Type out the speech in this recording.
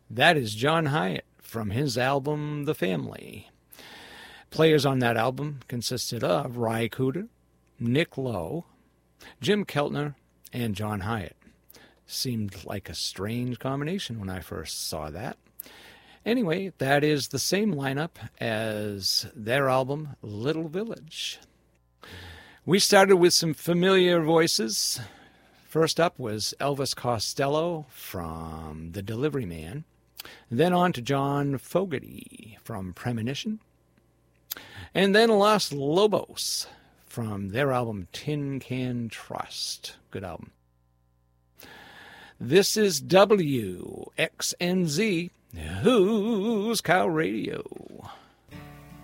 That is John Hiatt from his album The Family. Players on that album consisted of Ry Cooder, Nick Lowe, Jim Keltner, and John Hiatt. Seemed like a strange combination when I first saw that. Anyway, that is the same lineup as their album Little Village. We started with some familiar voices. First up was Elvis Costello from The Delivery Man. Then on to John Fogerty from Premonition. And then Los Lobos from their album Tin Can Trust. Good album. This is WXNZ, Who's Cow Radio.